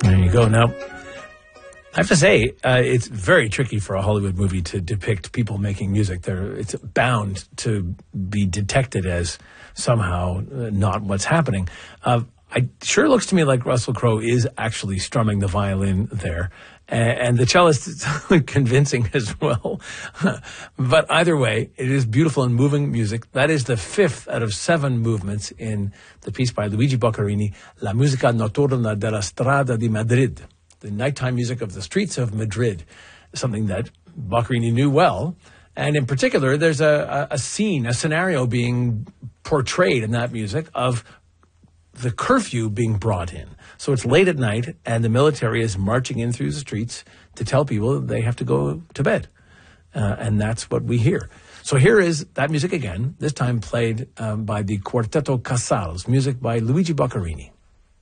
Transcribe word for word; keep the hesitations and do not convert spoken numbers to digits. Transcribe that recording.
There you go. Now, I have to say, uh, it's very tricky for a Hollywood movie to depict people making music. They're, it's bound to be detected as somehow uh, not what's happening. Uh, it sure looks to me like Russell Crowe is actually strumming the violin there. And the cellist is convincing as well. But either way, it is beautiful and moving music. That is the fifth out of seven movements in the piece by Luigi Boccherini, La musica notturna della strada di Madrid, the nighttime music of the streets of Madrid, something that Boccherini knew well. And in particular, there's a, a, a scene, a scenario being portrayed in that music of the curfew being brought in. So it's late at night, and the military is marching in through the streets to tell people they have to go to bed. Uh, and that's what we hear. So here is that music again, this time played um, by the Quartetto Casals, music by Luigi Boccherini.